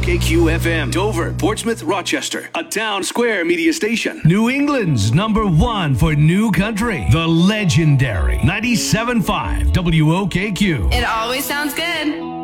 WOKQ FM, Dover, Portsmouth, Rochester, a Town Square media station. New England's #1 for new country, the legendary 97.5 WOKQ. It always sounds good.